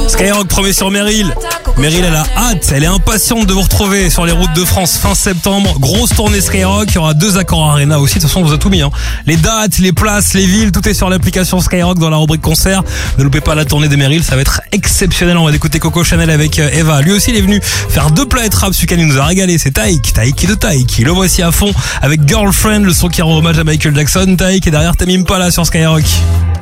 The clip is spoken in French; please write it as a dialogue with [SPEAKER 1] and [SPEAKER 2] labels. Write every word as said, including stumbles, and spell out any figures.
[SPEAKER 1] Skyrock promet sur Meryl. Meryl, elle a hâte, elle est impatiente de vous retrouver sur les routes de France fin septembre. Grosse tournée Skyrock, il y aura deux accords Arena aussi. De toute façon, on vous a tout mis, hein. Les dates, les places, les villes, tout est sur l'application Skyrock dans la rubrique concert. Ne loupez pas la tournée de Meryl, ça va être exceptionnel. On va écouter Coco Chanel avec Eva. Lui aussi, il est venu faire deux planètes rap. Celui qui nous a régalé, c'est Taïk, Taïk de Taïk. Le voici à fond avec Girlfriend, le son qui rend hommage à Michael Jackson. Taïk est derrière Tamim Pala sur Skyrock.